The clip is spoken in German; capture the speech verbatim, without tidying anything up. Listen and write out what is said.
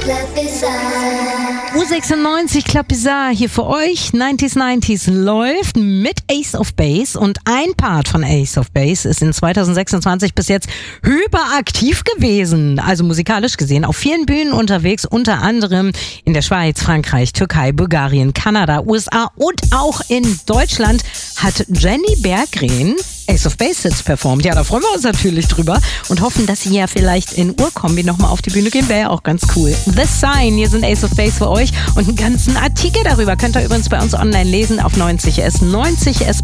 U sechsundneunzig Club Bizarre hier für euch. neunziger neunzig läuft mit Ace of Base und ein Part von Ace of Base ist in zweitausendsechsundzwanzig bis jetzt hyperaktiv gewesen. Also musikalisch gesehen auf vielen Bühnen unterwegs, unter anderem in der Schweiz, Frankreich, Türkei, Bulgarien, Kanada, U S A und auch in Deutschland hat Jenny Berggren Ace of Base Hits performt. Ja, da freuen wir uns natürlich drüber und hoffen, dass sie ja vielleicht in Urkombi nochmal auf die Bühne gehen. Wäre ja auch ganz cool. The Sign, hier sind Ace of Base für euch und einen ganzen Artikel darüber könnt ihr übrigens bei uns online lesen auf neunzig s neunzig s